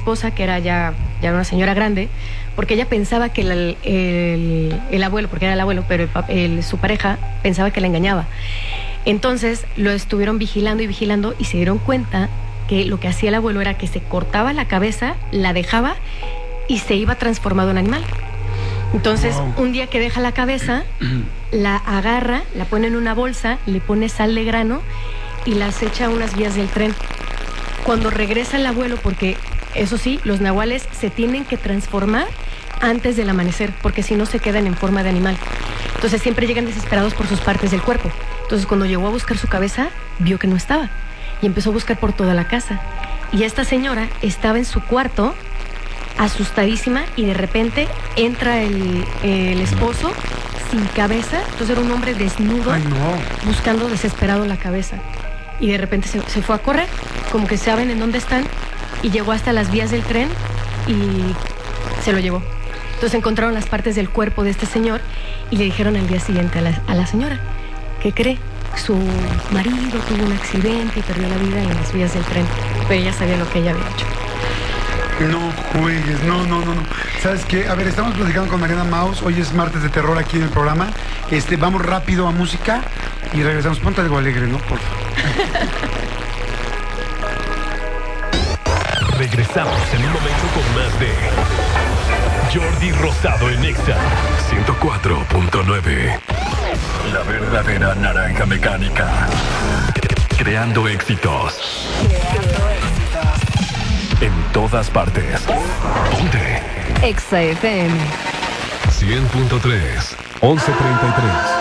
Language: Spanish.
esposa, que era ya una señora grande, porque ella pensaba que el abuelo, porque era el abuelo, pero su pareja pensaba que la engañaba. Entonces lo estuvieron vigilando y se dieron cuenta que lo que hacía el abuelo era que se cortaba la cabeza, la dejaba y se iba transformado en animal. Entonces, un día que deja la cabeza, la agarra, la pone en una bolsa, le pone sal de grano y las echa a unas vías del tren. Cuando regresa el abuelo, porque eso sí, los nahuales se tienen que transformar antes del amanecer, porque si no se quedan en forma de animal. Entonces siempre llegan desesperados por sus partes del cuerpo. Entonces cuando llegó a buscar su cabeza, vio que no estaba y empezó a buscar por toda la casa. Y esta señora estaba en su cuarto, asustadísima, y de repente entra el esposo sin cabeza. Entonces era un hombre desnudo. Ay, no. Buscando desesperado la cabeza. Y de repente se fue a correr, como que saben en dónde están, y llegó hasta las vías del tren y se lo llevó. Entonces encontraron las partes del cuerpo de este señor y le dijeron al día siguiente a la señora, ¿qué cree? Su marido tuvo un accidente y perdió la vida en las vías del tren, pero ella sabía lo que ella había hecho. No juegues, no. ¿Sabes qué? A ver, estamos platicando con Mariana Maus. Hoy es martes de terror aquí en el programa. Vamos rápido a música y regresamos. Ponte algo alegre, ¿no? Por favor. Regresamos en un momento con más de Jordi Rosado en Exa 104.9. La verdadera naranja mecánica. Creando éxitos. En todas partes. Ponte Exa FM 100.3 11:33.